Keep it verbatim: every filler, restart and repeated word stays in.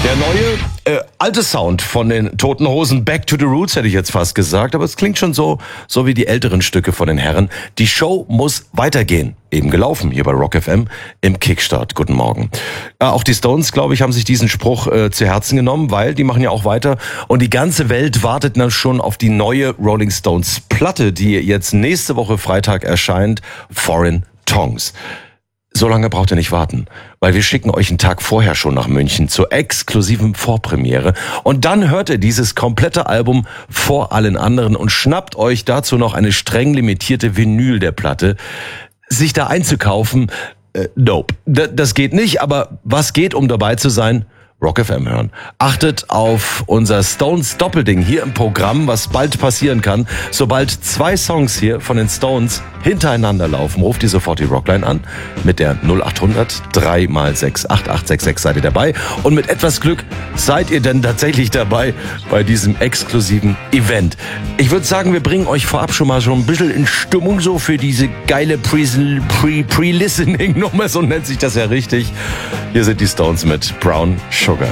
Der neue, äh, alte Sound von den Toten Hosen, Back to the Roots, hätte ich jetzt fast gesagt. Aber es klingt schon so, so wie die älteren Stücke von den Herren. Die Show muss weitergehen. Eben gelaufen hier bei Rock F M im Kickstart. Guten Morgen. Äh, auch die Stones, glaube ich, haben sich diesen Spruch äh, zu Herzen genommen, weil die machen ja auch weiter. Und die ganze Welt wartet dann schon auf die neue Rolling Stones Platte, die jetzt nächste Woche Freitag erscheint. Foreign Tongues. So lange braucht ihr nicht warten, weil wir schicken euch einen Tag vorher schon nach München zur exklusiven Vorpremiere. Und dann hört ihr dieses komplette Album vor allen anderen und schnappt euch dazu noch eine streng limitierte Vinyl der Platte. Sich da einzukaufen, äh, nope. D- das geht nicht, aber was geht, um dabei zu sein? Rock F M hören. Achtet auf unser Stones Doppelding hier im Programm, was bald passieren kann. Sobald zwei Songs hier von den Stones hintereinander laufen, ruft ihr sofort die Rockline an. Mit der null acht hundert drei mal sechs acht acht sechs sechs seid ihr dabei. Und mit etwas Glück seid ihr denn tatsächlich dabei bei diesem exklusiven Event. Ich würde sagen, wir bringen euch vorab schon mal so ein bisschen in Stimmung so für diese geile Pre- Pre- Pre-Listening-Nummer, so nennt sich das ja richtig. Hier sind die Stones mit Brown Sugar.